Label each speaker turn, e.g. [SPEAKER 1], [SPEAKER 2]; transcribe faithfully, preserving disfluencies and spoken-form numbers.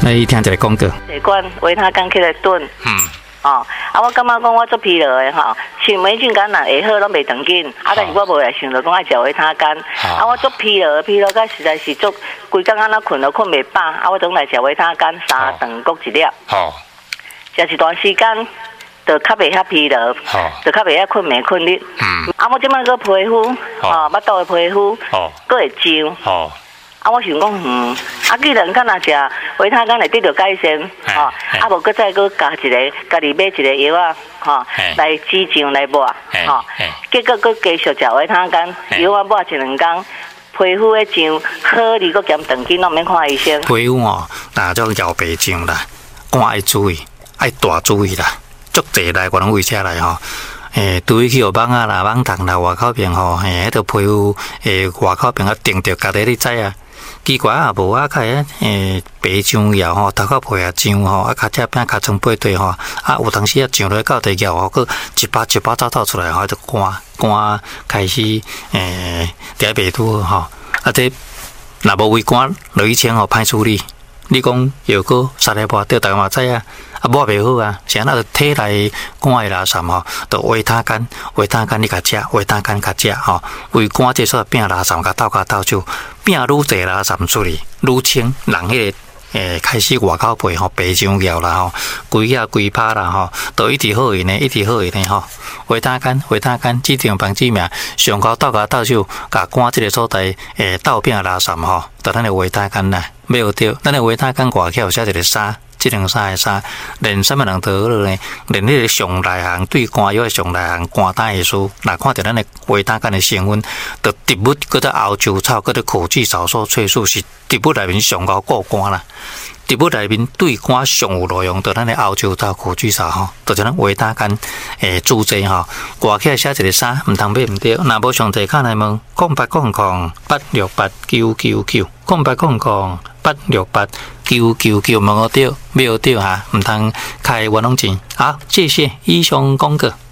[SPEAKER 1] 来听一个广告。
[SPEAKER 2] 这罐维他甘起来炖。
[SPEAKER 1] 嗯。
[SPEAKER 2] 哦，啊，我感觉讲我做疲劳的吼，吃美菌干呐会好，拢袂长紧。啊，但是我无来想着讲爱食维他甘。啊，我做疲劳，疲劳甲实在是做规工安那困都困袂饱。啊，我总来食维他甘三顿各一粒。好。食一段时间，就较袂遐疲劳。好。就较袂遐困袂困力。嗯。啊，我即摆个皮肤，哦，巴肚的皮肤，哦，佫会痒。好。啊，我想讲，嗯，啊，既然敢若食维他甘会得到改善，吼，啊，无搁再搁加一个，家己买一个药啊，吼，来止痒来抹，吼，结果搁继续食维他甘，药啊抹一两工，皮肤的痒好，你搁减长紧，拢免看医生。
[SPEAKER 1] 皮肤哦，那种咬白痒啦，肝爱注意，爱大注意啦，足侪来我拢为车来吼。诶，对于去有网啊啦、网糖啦、外口边吼，诶，迄个皮肤诶，外口边啊定着家己你知啊。奇怪啊，无啊，开诶白痒药吼，头壳皮啊痒吼，啊，脚趾边脚床背对吼，啊，有当时啊痒落到地脚吼，佮一把一把走透出来吼，就肝肝开始诶嗲袂拄好吼，啊，这若无为肝落以前吼歹处理，你讲药膏杀来破掉，大家嘛知啊。啊，抹袂好啊，是安那体内肝的垃圾吼，就维他甘，维他甘你甲食，维他甘甲食吼，为肝这所变垃圾甲倒甲倒手，变愈侪垃圾出去，愈清，人迄个诶开始外口皮吼白痒了啦吼，规啊规拍啦吼，都一直好用呢，一直好用呢吼。维他甘，维他甘，治病防治病，上高倒甲倒手，甲肝这个所在诶倒变垃圾吼，就咱的维他甘啦，买有着，咱的维他甘外口有写一个衫。这两三个衫，连什么人都好呢？连迄个上内行对肝药的上内行肝胆的书，若看到咱的维他甘的成分，就植物搁在熬酒草，搁在苦苣草素萃取是植物内面上高固肝啦。植物内面对肝上有内容，就咱的熬酒草、苦苣草吼，就像咱维他甘诶注剂吼，挂起来写一个衫，唔通买唔对。若无上题，看来问空八空空八六八九九九，空八空空八六八九九九，问我对，没有对哈，唔通开冤枉钱。好，谢谢以上广告。